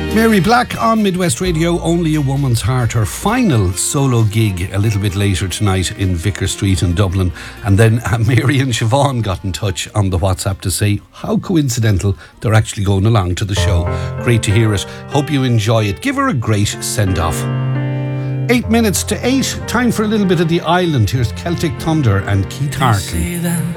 Mary Black on Midwest Radio, Only a Woman's Heart, her final solo gig a little bit later tonight in Vicar Street in Dublin. And then Mary and Siobhan got in touch on the WhatsApp to say how coincidental they're actually going along to the show. Great to hear it. Hope you enjoy it. Give her a great send-off. 8 minutes to 8. Time for a little bit of The Island. Here's Celtic Thunder and Keith Hartley.